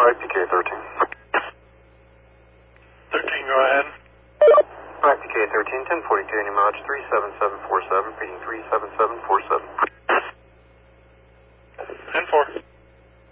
Right, PK 13. 13, go ahead. Right, PK 13, 1042, any mileage 37747, reading 37747.